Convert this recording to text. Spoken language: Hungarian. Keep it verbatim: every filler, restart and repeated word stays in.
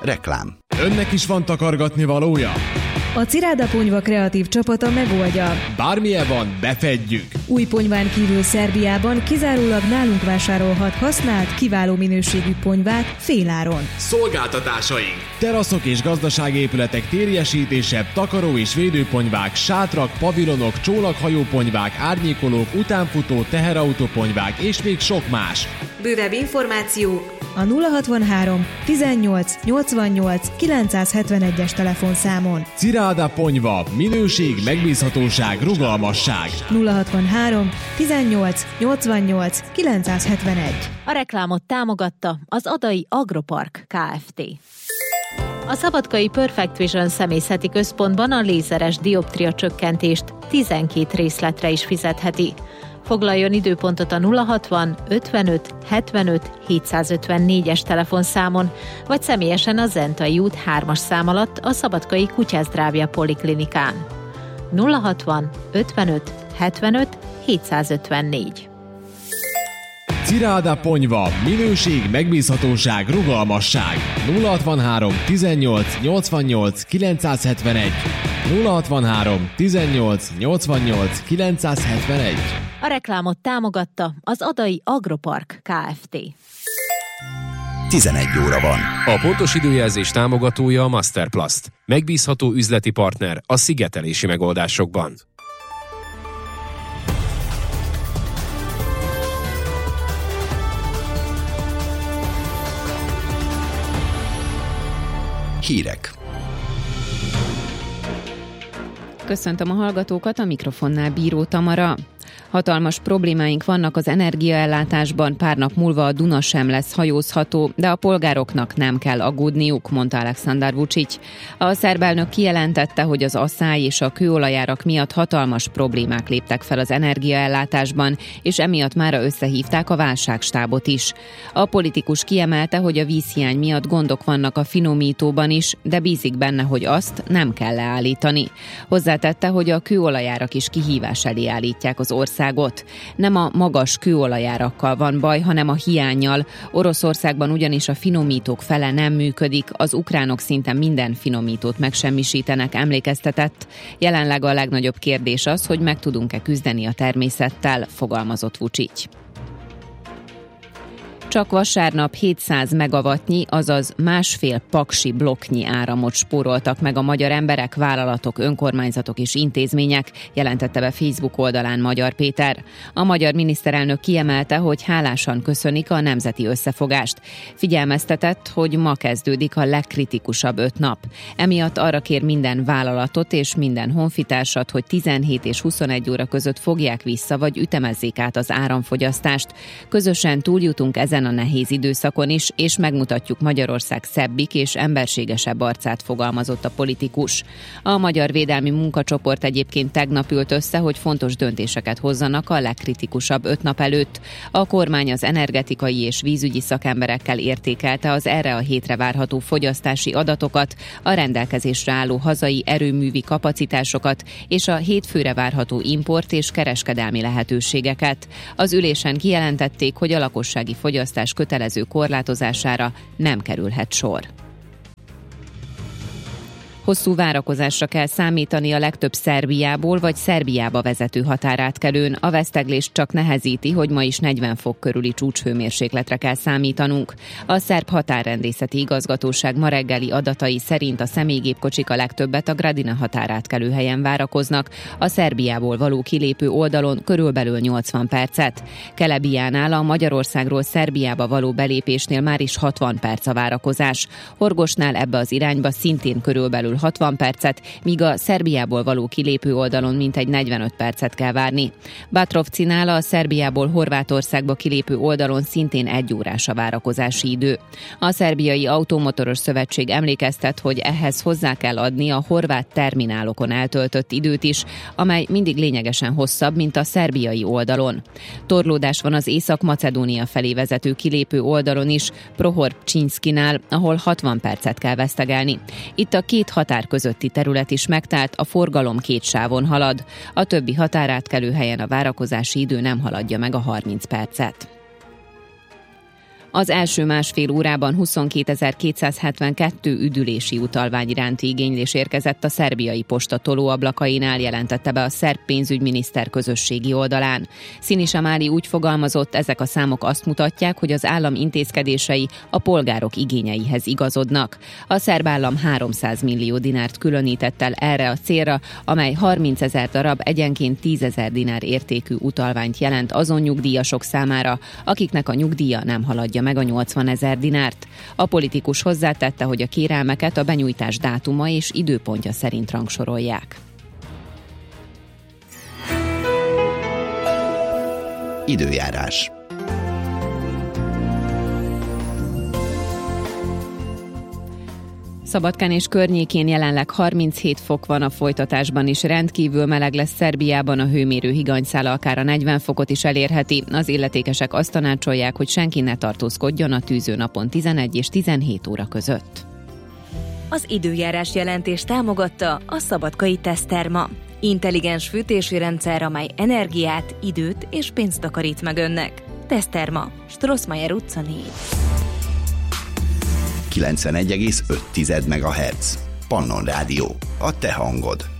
Reklám. Önnek is van takargatni valója? A Ciráda Ponyva kreatív csapata megoldja. Bármilyen van, befedjük. Új ponyván kívül Szerbiában kizárólag nálunk vásárolhat használt, kiváló minőségű ponyvát féláron. Szolgáltatásaink: teraszok és gazdaságépületek térjesítése, takaró és védőponyvák, sátrak, pavilonok, csónakhajóponyvák, árnyékolók, utánfutó, teherautóponyvák és még sok más. Bővebb információ a nulla hatvanhárom tizennyolc nyolcvannyolc kilencszázhetvenegyes telefonszámon. Ciráda Ponyva. Minőség, megbízhatóság, rugalmasság. nulla hatvanhárom tizennyolc nyolcvannyolc kilencszázhetvenegy. A reklámot támogatta az Adai Agropark Kft. A Szabadkai Perfect Vision személyzeti központban a lézeres dioptria csökkentést tizenkét részletre is fizetheti. Foglaljon időpontot a nulla hatvan ötvenöt hetvenöt hétszázötvennégyes telefonszámon, vagy személyesen a Zentai út hármas szám alatt a Szabadkai Kutyázdrávja Poliklinikán. nulla hatvan ötvenöt hetvenöt hétszázötvennégy. Ciráda Ponyva. Minőség, megbízhatóság, rugalmasság. nulla hatvanhárom tizennyolc nyolcvannyolc kilencszázhetvenegy. nulla hatvanhárom tizennyolc nyolcvannyolc kilencszázhetvenegy. A reklámot támogatta az Adai Agropark Kft. tizenegy óra van. A pontos időjelzés támogatója a Masterplast. Megbízható üzleti partner a szigetelési megoldásokban. Hírek. Köszöntöm a hallgatókat, a mikrofonnál Bíró Tamara. Hatalmas problémáink vannak az energiaellátásban, pár nap múlva a Duna sem lesz hajózható, de a polgároknak nem kell aggódniuk, mondta Aleksandar Vučić. A szerb elnök kijelentette, hogy az asszály és a kőolajárak miatt hatalmas problémák léptek fel az energiaellátásban, és emiatt mára összehívták a válságstábot is. A politikus kiemelte, hogy a vízhiány miatt gondok vannak a finomítóban is, de bízik benne, hogy azt nem kell leállítani. Hozzátette, hogy a kőolajárak is kihívás elé állítják az országot. Nem a magas kőolajárakkal van baj, hanem a hiánnyal. Oroszországban ugyanis a finomítók fele nem működik, az ukránok szinte minden finomítót megsemmisítenek, emlékeztetett. Jelenleg a legnagyobb kérdés az, hogy meg tudunk-e küzdeni a természettel, fogalmazott Vučić. Csak vasárnap hétszáz megawattnyi, azaz másfél paksi blokknyi áramot spóroltak meg a magyar emberek, vállalatok, önkormányzatok és intézmények, jelentette be Facebook oldalán Magyar Péter. A magyar miniszterelnök kiemelte, hogy hálásan köszönik a nemzeti összefogást. Figyelmeztetett, hogy ma kezdődik a legkritikusabb öt nap. Emiatt arra kér minden vállalatot és minden honfitársat, hogy tizenhét és huszonegy óra között fogják vissza vagy ütemezzék át az áramfogyasztást. Közösen túljutunk ezen a nehéz időszakon is, és megmutatjuk Magyarország szebbik és emberségesebb arcát, fogalmazott a politikus. A Magyar Védelmi Munkacsoport egyébként tegnap ült össze, hogy fontos döntéseket hozzanak a legkritikusabb öt nap előtt. A kormány az energetikai és vízügyi szakemberekkel értékelte az erre a hétre várható fogyasztási adatokat, a rendelkezésre álló hazai erőművi kapacitásokat és a hétfőre várható import és kereskedelmi lehetőségeket. Az ülésen kijelentették, hogy a lakossági fogyasztás kötelező korlátozására nem kerülhet sor. Hosszú várakozásra kell számítani a legtöbb Szerbiából vagy Szerbiába vezető határátkelőn. A veszteglés csak nehezíti, hogy ma is negyven fok körüli csúcshőmérsékletre kell számítanunk. A szerb határrendészeti igazgatóság ma reggeli adatai szerint a személygépkocsik a legtöbbet a Gradina határátkelőhelyen várakoznak, a Szerbiából való kilépő oldalon körülbelül nyolcvan percet. Kelebijánál a Magyarországról Szerbiába való belépésnél már is hatvan perc a várakozás. Horgosnál ebbe az irányba szintén körülbelül hatvan percet, míg a Szerbiából való kilépő oldalon mintegy negyvenöt percet kell várni. Batrovcinál a Szerbiából Horvátországba kilépő oldalon szintén egy órás a várakozási idő. A Szerbiai Automotoros Szövetség emlékeztet, hogy ehhez hozzá kell adni a horvát terminálokon eltöltött időt is, amely mindig lényegesen hosszabb, mint a szerbiai oldalon. Torlódás van az Észak-Macedónia felé vezető kilépő oldalon is, Prohor-Pcsinszkinál, ahol hatvan percet kell vesztegelni. Itt a két határ közötti terület is megtált, a forgalom két sávon halad. A többi határátkelő helyen a várakozási idő nem haladja meg a harminc percet. Az első másfél órában huszonkétezer-kétszázhetvenkettő üdülési utalvány iránti igénylés érkezett a szerbiai posta tolóablakainál, jelentette be a szerb pénzügyminiszter közösségi oldalán. Sinisa Mali úgy fogalmazott, ezek a számok azt mutatják, hogy az állam intézkedései a polgárok igényeihez igazodnak. A szerb állam háromszáz millió dinárt különített el erre a célra, amely harmincezer darab egyenként tízezer dinár értékű utalványt jelent azon nyugdíjasok számára, akiknek a nyugdíja nem haladja meg a nyolcvanezer dinárt. A politikus hozzátette, hogy a kérelmeket a benyújtás dátuma és időpontja szerint rangsorolják. Időjárás. Szabadkán és környékén jelenleg harminchét fok van, a folytatásban is rendkívül meleg lesz Szerbiában, a hőmérő higanyszála akár a negyven fokot is elérheti. Az illetékesek azt tanácsolják, hogy senki ne tartózkodjon a tűzőnapon tizenegy és tizenhét óra között. Az időjárás jelentés támogatta a Szabadkai Teszterma. Intelligens fűtési rendszer, amely energiát, időt és pénzt takarít meg önnek. Teszterma, Strossmayer utca négy. kilencvenegy egész öt megahertz. Pannon Rádió. A te hangod.